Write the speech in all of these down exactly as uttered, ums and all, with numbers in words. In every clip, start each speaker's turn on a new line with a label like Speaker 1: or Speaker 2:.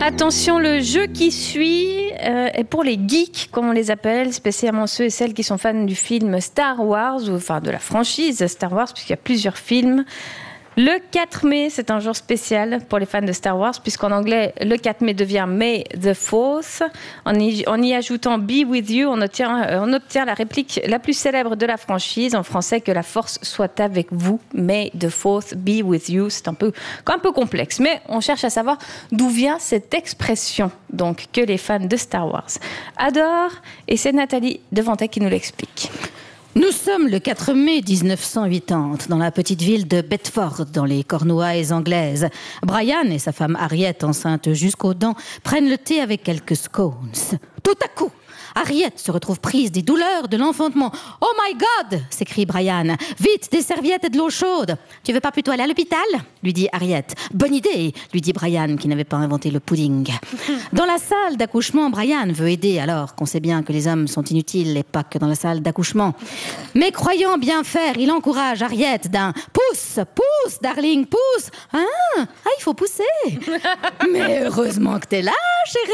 Speaker 1: Attention, le jeu qui suit euh, est pour les geeks, comme on les appelle, spécialement ceux et celles qui sont fans du film Star Wars, ou enfin de la franchise Star Wars, puisqu'il y a plusieurs films. Le quatre mai, c'est un jour spécial pour les fans de Star Wars, puisqu'en anglais, le quatre mai devient May the fourth. En y, en y ajoutant Be With You, on obtient, on obtient la réplique la plus célèbre de la franchise, en français, que la force soit avec vous. May the fourth be with you. C'est un peu, un peu complexe, mais on cherche à savoir d'où vient cette expression, donc, que les fans de Star Wars adorent. Et c'est Nathalie Devantec qui nous l'explique.
Speaker 2: Nous sommes le quatre mai dix-neuf cent quatre-vingt-dix, dans la petite ville de Bedford, dans les Cornouailles anglaises. Brian et sa femme Harriet, enceinte jusqu'aux dents, prennent le thé avec quelques scones. Tout à coup, Harriet se retrouve prise des douleurs de l'enfantement. « Oh my God !» s'écrie Brian. « Vite, des serviettes et de l'eau chaude !»« Tu veux pas plutôt aller à l'hôpital ?» lui dit Harriet. « Bonne idée !» lui dit Brian, qui n'avait pas inventé le pudding. Dans la salle d'accouchement, Brian veut aider, alors qu'on sait bien que les hommes sont inutiles et pas que dans la salle d'accouchement. Mais croyant bien faire, il encourage Harriet d'un « Pousse, pousse, darling, pousse !»« Ah, ah, il faut pousser !»« Mais heureusement que t'es là, chérie !»«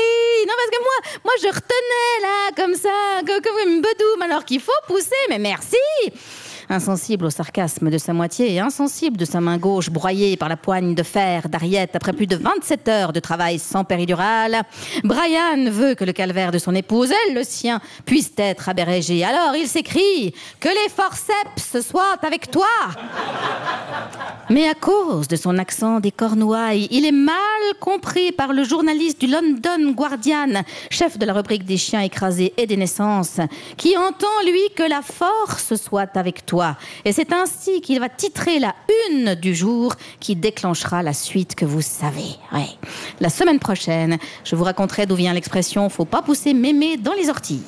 Speaker 2: Non, parce que moi, moi je retenais là, comme ça, comme une bedoum, alors qu'il faut pousser, mais merci !» Insensible au sarcasme de sa moitié et insensible de sa main gauche broyée par la poigne de fer d'Harriet après plus de vingt-sept heures de travail sans péridurale, Brian veut que le calvaire de son épouse, elle le sien, puisse être abrégé. Alors il s'écrie « Que les forceps soient avec toi !» Mais à cause de son accent des Cornouailles, il est mal compris par le journaliste du London Guardian, chef de la rubrique des chiens écrasés et des naissances, qui entend, lui, que la force soit avec toi. Et c'est ainsi qu'il va titrer la une du jour qui déclenchera la suite que vous savez. Ouais. La semaine prochaine, je vous raconterai d'où vient l'expression « faut pas pousser mémé dans les orties ».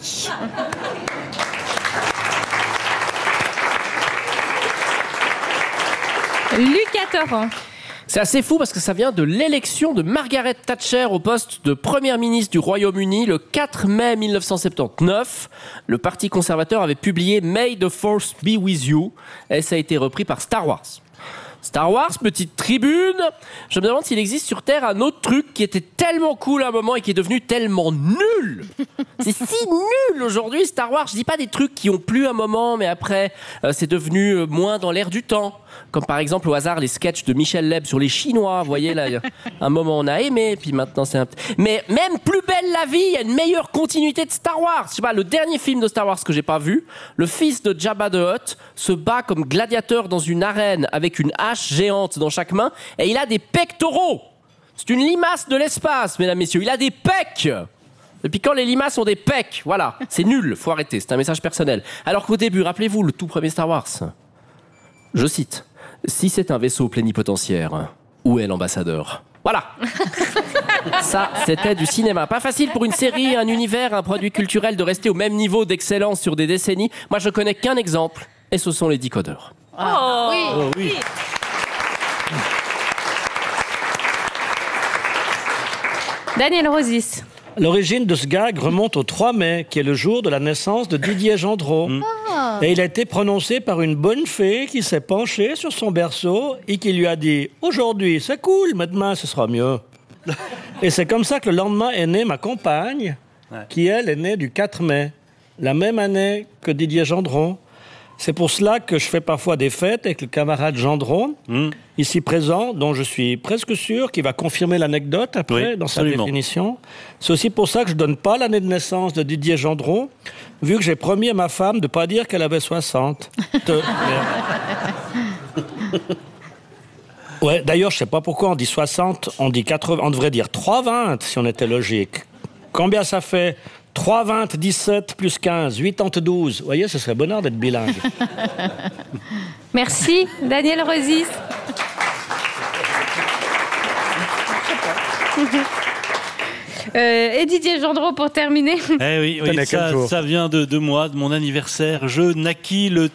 Speaker 1: Lucas Torrent.
Speaker 3: C'est assez fou parce que ça vient de l'élection de Margaret Thatcher au poste de première ministre du Royaume-Uni le quatre mai mille neuf cent soixante-dix-neuf. Le Parti conservateur avait publié « May the Force be with you » et ça a été repris par Star Wars. Star Wars, petite tribune. Je me demande s'il existe sur Terre un autre truc qui était tellement cool à un moment et qui est devenu tellement nul. C'est si nul aujourd'hui, Star Wars. Je dis pas des trucs qui ont plu un moment, mais après, euh, c'est devenu euh, moins dans l'air du temps. Comme par exemple, au hasard, les sketchs de Michel Leb sur les Chinois. Vous voyez, là, un moment on a aimé, puis maintenant c'est un... Mais même Plus belle la vie, il y a une meilleure continuité de Star Wars. Je sais pas, le dernier film de Star Wars que j'ai pas vu, le fils de Jabba the Hutt se bat comme gladiateur dans une arène avec une hache géante dans chaque main, et il a des pectoraux. C'est une limace de l'espace, mesdames, messieurs. Il a des pecs. Depuis quand les limaces ont des pecs? Voilà, c'est nul, faut arrêter, c'est un message personnel. Alors qu'au début, rappelez-vous, le tout premier Star Wars, je cite, « Si c'est un vaisseau plénipotentiaire, où est l'ambassadeur ?» Voilà. Ça, c'était du cinéma. Pas facile pour une série, un univers, un produit culturel de rester au même niveau d'excellence sur des décennies. Moi, je connais qu'un exemple, et ce sont les décodeurs.
Speaker 1: Oh, oui.
Speaker 4: Oh oui.
Speaker 1: Daniel Rosis.
Speaker 4: L'origine de ce gag remonte au trois mai, qui est le jour de la naissance de Didier Gendron. Mmh. Ah. Et il a été prononcé par une bonne fée qui s'est penchée sur son berceau et qui lui a dit « Aujourd'hui, c'est cool, mais demain, ce sera mieux. » Et c'est comme ça que le lendemain est née ma compagne, ouais. qui, elle, est née du quatre mai, la même année que Didier Gendron. C'est pour cela que je fais parfois des fêtes avec le camarade Gendron, mmh. ici présent, dont je suis presque sûr qu'il va confirmer l'anecdote après, oui, dans absolument. Sa définition. C'est aussi pour ça que je ne donne pas l'année de naissance de Didier Gendron, vu que j'ai promis à ma femme de ne pas dire qu'elle avait soixante. Ouais, d'ailleurs, je ne sais pas pourquoi on dit soixante, on dit quatre-vingts, on devrait dire trois vingt si on était logique. Combien ça fait ? trois vingt, dix-sept, plus quinze, quatre-vingt-douze. Vous voyez, ce serait bonheur d'être bilingue.
Speaker 1: Merci, Daniel Rosis. Euh, et Didier Gendron pour terminer.
Speaker 5: Eh oui, oui ça, ça vient de, de moi, de mon anniversaire. Je naquis le